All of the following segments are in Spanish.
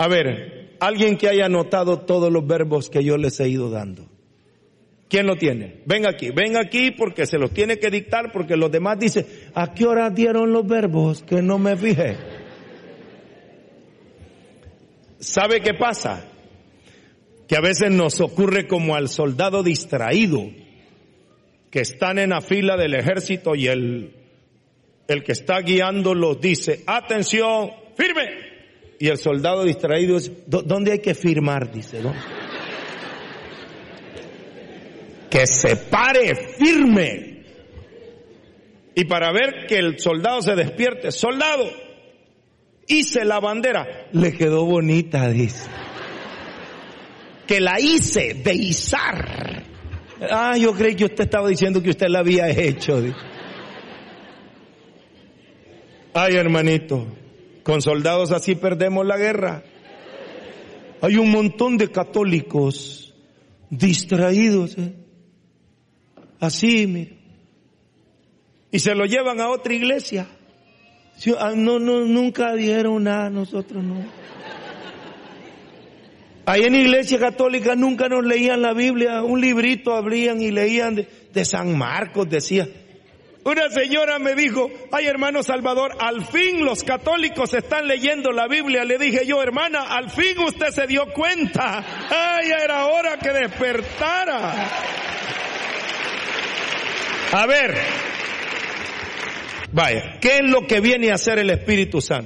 A ver, alguien que haya anotado todos los verbos que yo les he ido dando. ¿Quién lo tiene? Ven aquí porque se los tiene que dictar, porque los demás dicen, ¿a qué hora dieron los verbos? Que no me fijé. ¿Sabe qué pasa? Que a veces nos ocurre como al soldado distraído, que están en la fila del ejército y el que está guiándolos dice, atención, firme. Y el soldado distraído dice, ¿dónde hay que firmar? Dice, ¿no? Que se pare firme. Y para ver que el soldado se despierte, soldado, hice la bandera. Le quedó bonita, dice. Que la hice de izar. Ah, yo creí que usted estaba diciendo que usted la había hecho. Dice. Ay, hermanito, con soldados así perdemos la guerra. Hay un montón de católicos distraídos, así, mire, y se lo llevan a otra iglesia. No, nunca dieron nada, nosotros no. Ahí en iglesia católica nunca nos leían la Biblia, un librito abrían y leían de San Marcos, decía. Una señora me dijo, ay hermano Salvador, al fin los católicos están leyendo la Biblia. Le dije yo, hermana, al fin usted se dio cuenta. Ay, ya era hora que despertara. A ver, vaya, ¿qué es lo que viene a hacer el Espíritu Santo?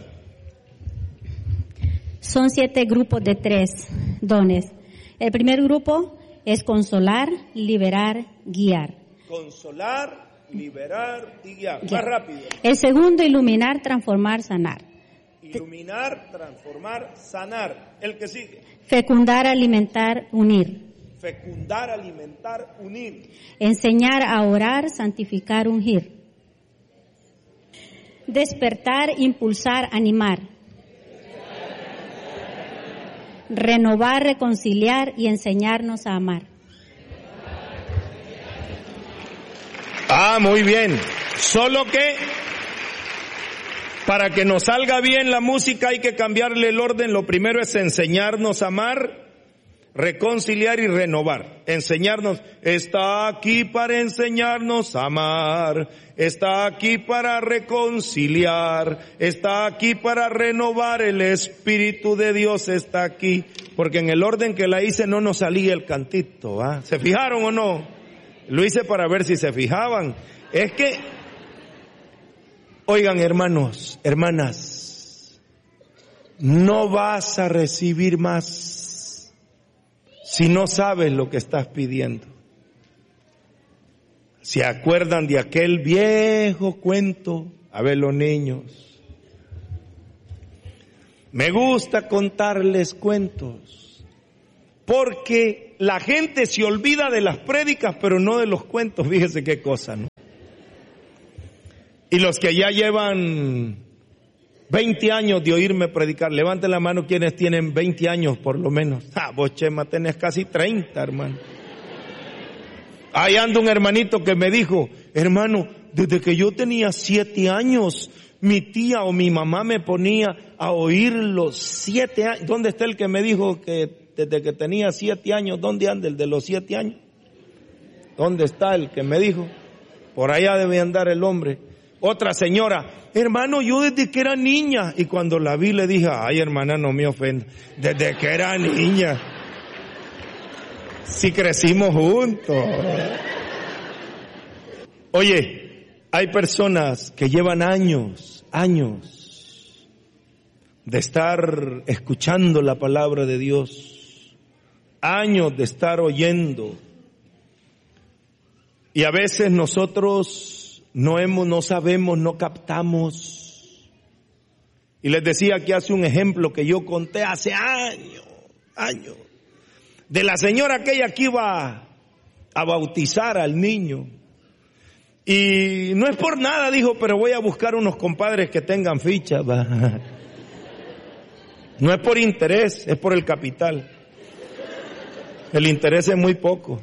Son 7 grupos de 3 dones. El primer grupo es consolar, liberar, guiar. Consolar, liberar y guiar. Más rápido. El segundo, iluminar, transformar, sanar. Iluminar, transformar, sanar. El que sigue. Fecundar, alimentar, unir. Fecundar, alimentar, unir. Enseñar a orar, santificar, ungir. Despertar, impulsar, animar. Renovar, reconciliar y enseñarnos a amar. Ah, muy bien. Solo que para que nos salga bien la música hay que cambiarle el orden. Lo primero es enseñarnos a amar, reconciliar y renovar. Enseñarnos, está aquí para enseñarnos a amar, está aquí para reconciliar, está aquí para renovar, el Espíritu de Dios está aquí. Porque en el orden que la hice no nos salía el cantito, ¿ah? ¿Se fijaron o no? Lo hice para ver si se fijaban. Es que, oigan hermanos, hermanas, no vas a recibir más si no sabes lo que estás pidiendo. ¿Se acuerdan de aquel viejo cuento? A ver los niños. Me gusta contarles cuentos, porque la gente se olvida de las prédicas, pero no de los cuentos. Fíjese qué cosa, ¿no? Y los que ya llevan 20 años de oírme predicar, levanten la mano quienes tienen 20 años por lo menos. Vos, Chema, tenés casi 30, hermano. Ahí anda un hermanito que me dijo, hermano, desde que yo tenía 7 años, mi tía o mi mamá me ponía a oír los 7 años. ¿Dónde está el que me dijo que desde que tenía 7 años, dónde anda el de los 7 años? ¿Dónde está el que me dijo? Por allá debe andar el hombre. Otra señora, hermano, yo desde que era niña. Y cuando la vi le dije, ay hermana, no me ofenda. Desde que era niña. Si crecimos juntos. Oye, hay personas que llevan años de estar escuchando la palabra de Dios. Años de estar oyendo. Y a veces nosotros no sabemos, no captamos. Y les decía que hace un ejemplo que yo conté hace años, de la señora aquella que iba a bautizar al niño. Y no es por nada, dijo, pero voy a buscar unos compadres que tengan ficha. No es por interés, es por el capital. El interés es muy poco.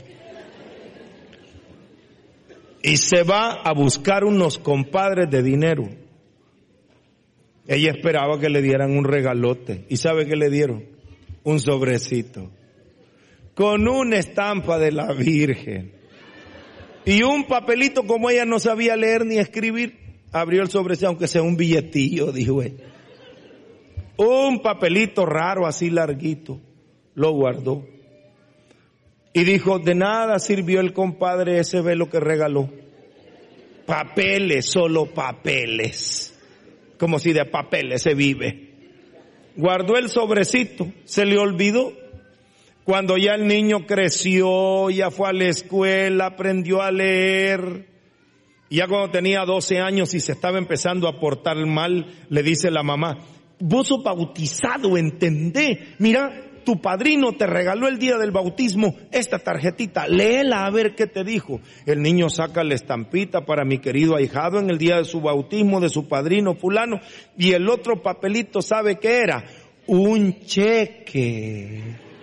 Y se va a buscar unos compadres de dinero. Ella esperaba que le dieran un regalote. ¿Y sabe qué le dieron? Un sobrecito. Con una estampa de la Virgen. Y un papelito, como ella no sabía leer ni escribir, abrió el sobrecito, aunque sea un billetillo, dijo ella. Un papelito raro, así larguito. Lo guardó. Y dijo, de nada sirvió el compadre ese velo que regaló. Papeles, solo papeles. Como si de papeles se vive. Guardó el sobrecito, se le olvidó. Cuando ya el niño creció, ya fue a la escuela, aprendió a leer. Y ya cuando tenía 12 años y se estaba empezando a portar mal, le dice la mamá, vos sos bautizado, ¿entendés? Mira, tu padrino te regaló el día del bautismo esta tarjetita, léela a ver qué te dijo. El niño saca la estampita para mi querido ahijado en el día de su bautismo, de su padrino fulano, y el otro papelito, ¿sabe qué era? Un cheque.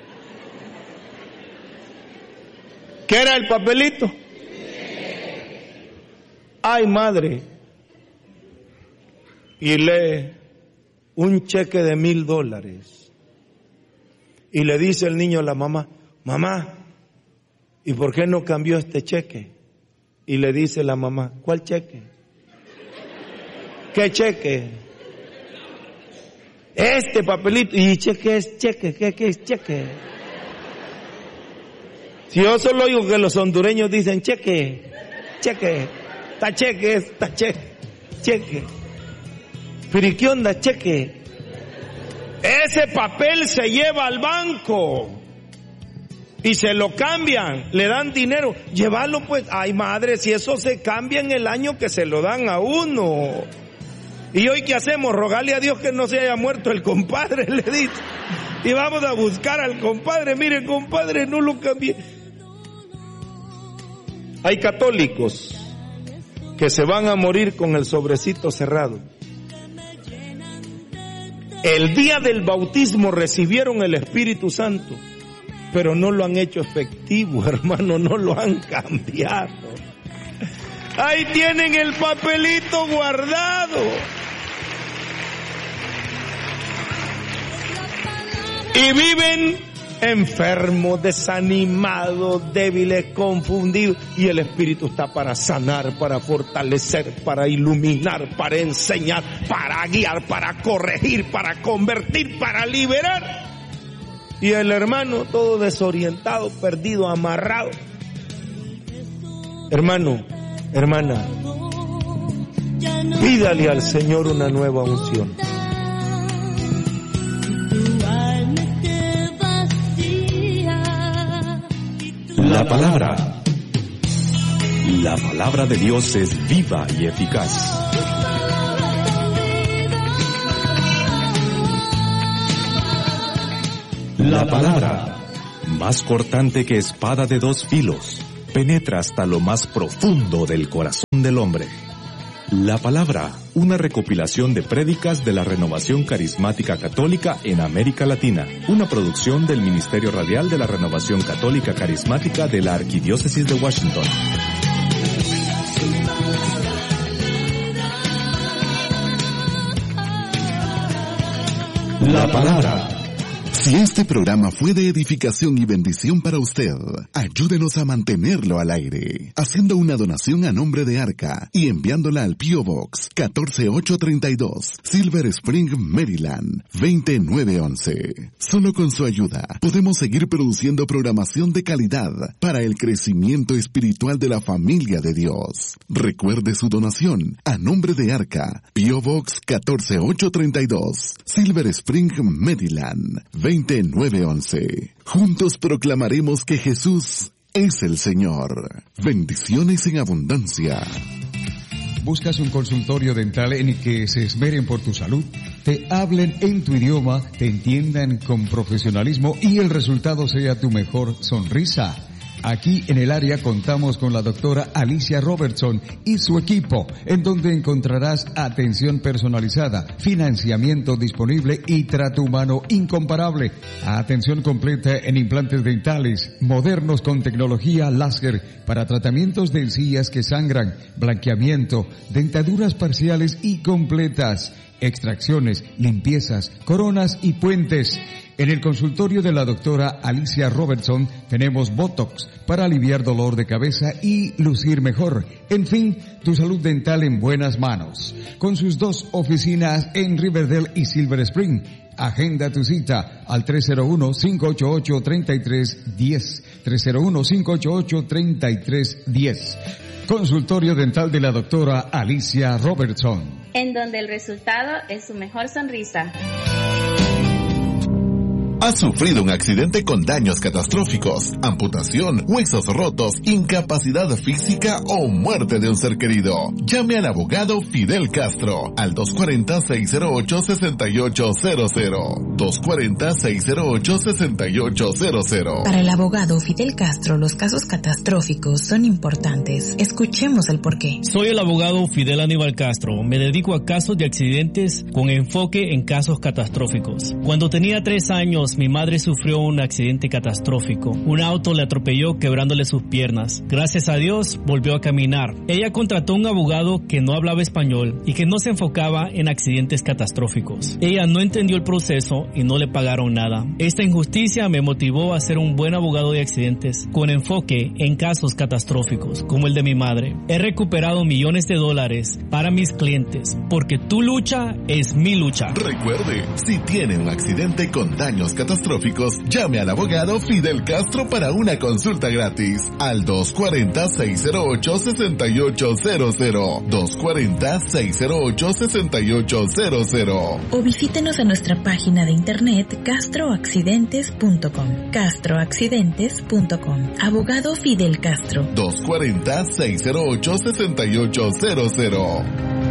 ¿Qué era el papelito? Ay, madre. Y lee un cheque de $1,000. Y le dice el niño a la mamá, mamá, ¿y por qué no cambió este cheque? Y le dice la mamá, ¿cuál cheque? ¿Qué cheque? Este papelito. ¿Y cheque es cheque? ¿Qué es cheque? Si yo solo oigo que los hondureños dicen cheque, cheque, está cheque, está cheque, cheque. Pero ¿y qué onda cheque? Ese papel se lleva al banco y se lo cambian, le dan dinero. Llévalo pues. Ay madre, si eso se cambia en el año que se lo dan a uno. ¿Y hoy qué hacemos? Rogarle a Dios que no se haya muerto el compadre, le dice. Y vamos a buscar al compadre. Mire, compadre, no lo cambié. Hay católicos que se van a morir con el sobrecito cerrado. El día del bautismo recibieron el Espíritu Santo, pero no lo han hecho efectivo, hermano, no lo han cambiado. Ahí tienen el papelito guardado. Y viven enfermos, desanimados, débiles, confundidos. Y el Espíritu está para sanar, para fortalecer, para iluminar, para enseñar, para guiar, para corregir, para convertir, para liberar. Y el hermano todo desorientado, perdido, amarrado. Hermano, hermana, pídale al Señor una nueva unción. La palabra de Dios es viva y eficaz. La palabra, más cortante que espada de 2 filos, penetra hasta lo más profundo del corazón del hombre. La palabra, una recopilación de prédicas de la Renovación Carismática Católica en América Latina, una producción del Ministerio Radial de la Renovación Católica Carismática de la Arquidiócesis de Washington. La palabra. Si este programa fue de edificación y bendición para usted, ayúdenos a mantenerlo al aire, haciendo una donación a nombre de Arca y enviándola al P.O. Box 14832, Silver Spring, Maryland, 20911. Solo con su ayuda podemos seguir produciendo programación de calidad para el crecimiento espiritual de la familia de Dios. Recuerde su donación a nombre de Arca, P.O. Box 14832, Silver Spring, Maryland, 20911. Juntos proclamaremos que Jesús es el Señor. Bendiciones en abundancia. ¿Buscas un consultorio dental en el que se esmeren por tu salud? Te hablen en tu idioma, te entiendan con profesionalismo y el resultado sea tu mejor sonrisa. Aquí en el área contamos con la doctora Alicia Robertson y su equipo, en donde encontrarás atención personalizada, financiamiento disponible y trato humano incomparable. Atención completa en implantes dentales, modernos con tecnología láser para tratamientos de encías que sangran, blanqueamiento, dentaduras parciales y completas. extracciones, limpiezas, coronas y puentes. En el consultorio de la doctora Alicia Robertson tenemos Botox para aliviar dolor de cabeza y lucir mejor. En fin, tu salud dental en buenas manos. Con sus 2 oficinas en Riverdale y Silver Spring. Agenda tu cita al 301-588-3310. 301-588-3310. Consultorio dental de la doctora Alicia Robertson. En donde el resultado es su mejor sonrisa. ¿Has sufrido un accidente con daños catastróficos, amputación, huesos rotos, incapacidad física o muerte de un ser querido? Llame al abogado Fidel Castro al 240-608-6800. 240-608-6800. Para el abogado Fidel Castro, los casos catastróficos son importantes. Escuchemos el porqué. Soy el abogado Fidel Aníbal Castro. Me dedico a casos de accidentes con enfoque en casos catastróficos. Cuando tenía 3 años, mi madre sufrió un accidente catastrófico. Un auto le atropelló quebrándole sus piernas. Gracias a Dios volvió a caminar. Ella contrató un abogado que no hablaba español y que no se enfocaba en accidentes catastróficos. Ella no entendió el proceso y no le pagaron nada. Esta injusticia me motivó a ser un buen abogado de accidentes con enfoque en casos catastróficos como el de mi madre. He recuperado millones de dólares para mis clientes porque tu lucha es mi lucha. Recuerde, si tiene un accidente con daños catastróficos, llame al abogado Fidel Castro para una consulta gratis al 240-608-6800. 240-608-6800. O visítenos en nuestra página de internet castroaccidentes.com. castroaccidentes.com. Abogado Fidel Castro. 240-608-6800.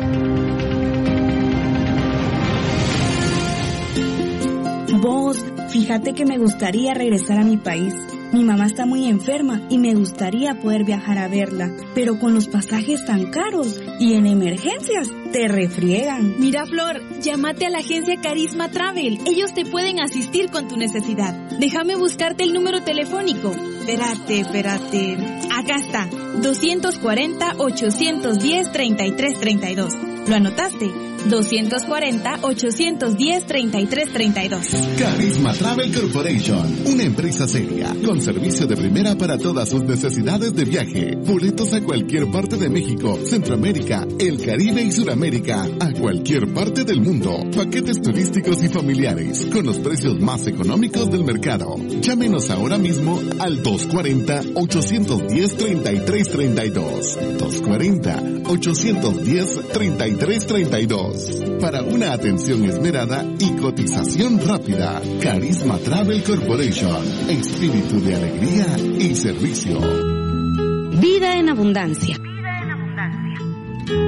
Vos, fíjate que me gustaría regresar a mi país. Mi mamá está muy enferma y me gustaría poder viajar a verla, pero con los pasajes tan caros y en emergencias te refriegan. Mira, Flor, llámate a la agencia Carisma Travel. Ellos te pueden asistir con tu necesidad. Déjame buscarte el número telefónico. Espérate. Acá está, 240-810-3332. ¿Lo anotaste? 240-810-3332. Carisma Travel Corporation, una empresa seria, con servicio de primera para todas sus necesidades de viaje. Boletos a cualquier parte de México, Centroamérica, el Caribe y Sudamérica, a cualquier parte del mundo. Paquetes turísticos y familiares, con los precios más económicos del mercado. Llámenos ahora mismo al 240-810-3332. 240-810-3332. Para una atención esmerada y cotización rápida. Carisma Travel Corporation. Espíritu de alegría y servicio. Vida en abundancia.